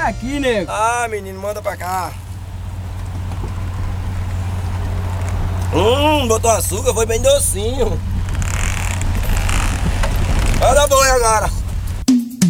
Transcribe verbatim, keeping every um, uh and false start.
aqui, nego. Ah, menino, manda pra cá. Hum, botou açúcar, foi bem docinho. Olha a boi agora.